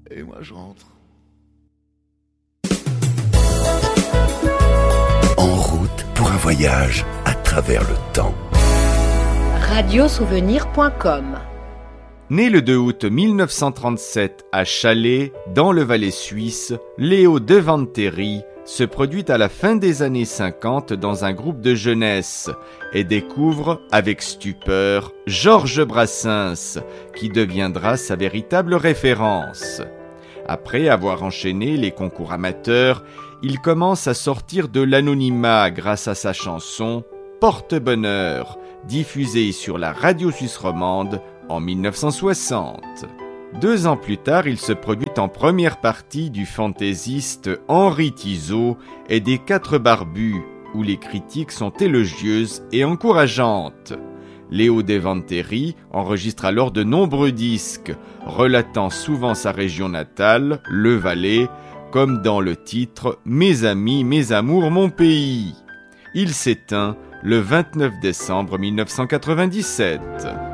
Et moi je rentre. En route pour un voyage à travers le temps. Radiosouvenir.com. Né le 2 août 1937 à Chalais, dans le Valais suisse, Léo Devanteri se produit à la fin des années 50 dans un groupe de jeunesse et découvre, avec stupeur, Georges Brassens, qui deviendra sa véritable référence. Après avoir enchaîné les concours amateurs, il commence à sortir de l'anonymat grâce à sa chanson « Porte-bonheur », diffusée sur la radio suisse romande en 1960. 2 ans plus tard, il se produit en première partie du fantaisiste Henri Tizot et des 4 Barbus, où les critiques sont élogieuses et encourageantes. Léo Devanteri enregistre alors de nombreux disques, relatant souvent sa région natale, le Valais, comme dans le titre « Mes amis, mes amours, mon pays ». Il s'éteint le 29 décembre 1997.